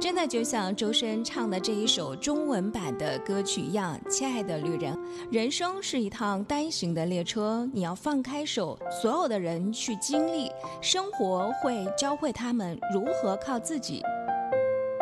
真的就像周深唱的这一首中文版的歌曲一样，亲爱的旅人，人生是一趟单行的列车，你要放开手，所有的人去经历，生活会教会他们如何靠自己